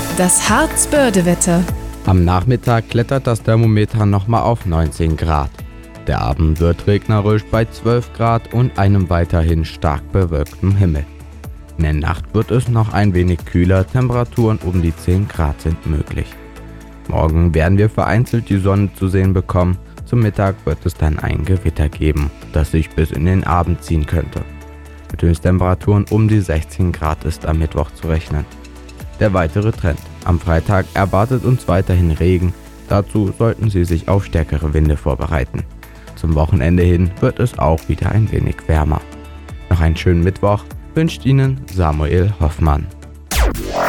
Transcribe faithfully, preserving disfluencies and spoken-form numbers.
Das Harz-Börde-Wetter. Am Nachmittag klettert das Thermometer nochmal auf neunzehn Grad. Der Abend wird regnerisch bei zwölf Grad und einem weiterhin stark bewölkten Himmel. In der Nacht wird es noch ein wenig kühler, Temperaturen um die zehn Grad sind möglich. Morgen werden wir vereinzelt die Sonne zu sehen bekommen. Zum Mittag wird es dann ein Gewitter geben, das sich bis in den Abend ziehen könnte. Mit Höchsttemperaturen um die sechzehn Grad ist am Mittwoch zu rechnen. Der weitere Trend. Am Freitag erwartet uns weiterhin Regen. Dazu sollten Sie sich auf stärkere Winde vorbereiten. Zum Wochenende hin wird es auch wieder ein wenig wärmer. Noch einen schönen Mittwoch wünscht Ihnen Samuel Hoffmann.